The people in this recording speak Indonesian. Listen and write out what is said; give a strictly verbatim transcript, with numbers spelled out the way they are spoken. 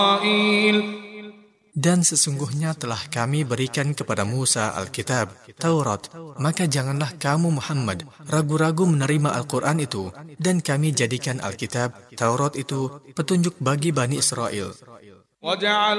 Dan sesungguhnya telah kami berikan kepada Musa Alkitab, Taurat, maka janganlah kamu Muhammad ragu-ragu menerima Al-Quran itu, dan kami jadikan Alkitab, Taurat itu petunjuk bagi Bani Israel.